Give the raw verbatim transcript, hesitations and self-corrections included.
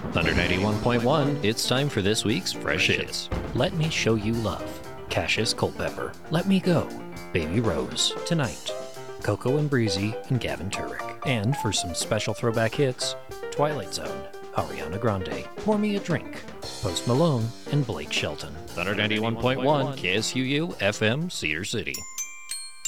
Thunder ninety-one point one, it's time for this week's Fresh Hits. Let Me Show You Love, Cassius Culpepper, Let Me Go, Baby Rose, Tonight, Coco and Breezy, and Gavin Turek. And for some special throwback hits, Twilight Zone, Ariana Grande, Pour Me a Drink, Post Malone, and Blake Shelton. Thunder ninety-one point one, K S U U, F M, Cedar City.